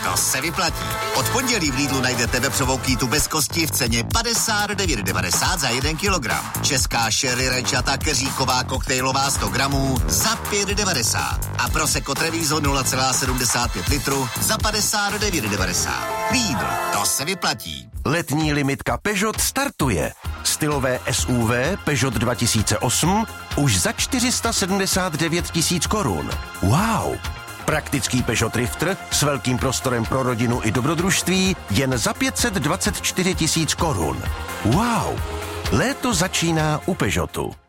To se vyplatí. Od pondělí v Lidlu najdete vepřovou kýtu bez kosti v ceně 59,90 za 1 kilogram. Česká sherry rajčata keříková koktejlová 100 gramů za 5,90. A Prosecco Treviso 0,75 litru za 59,90. Lidl, to se vyplatí. Letní limitka Peugeot startuje. Stylové SUV Peugeot 2008 už za 479 000 korun. Wow! Praktický Peugeot Drifter s velkým prostorem pro rodinu i dobrodružství jen za 524 000 korun. Wow! Léto začíná u Peugeotu.